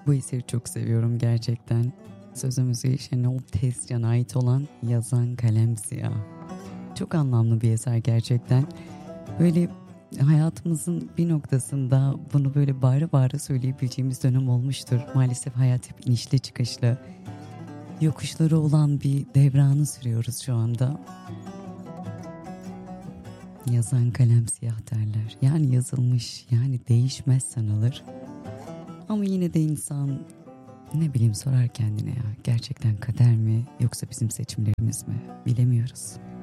Bu eseri çok seviyorum gerçekten. Söz ve müziği Şenol Tezcan'a ait olan Yazan Kalem Siyah. Çok anlamlı bir eser gerçekten. Böyle hayatımızın bir noktasında bunu böyle bağıra bağıra söyleyebileceğimiz dönem olmuştur. Maalesef hayat hep inişli çıkışlı. Yokuşları olan bir devranı sürüyoruz şu anda. Yazan kalem siyah derler. Yani yazılmış, yani değişmez sanılır. Ama yine de insan ne bileyim sorar kendine ya. Gerçekten kader mi yoksa bizim seçimlerimiz mi? Bilemiyoruz.